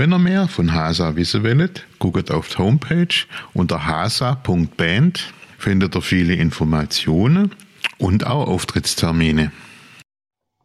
Wenn ihr mehr von HASA wissen wollt, guckt auf die Homepage unter hasa.band, findet ihr viele Informationen und auch Auftrittstermine.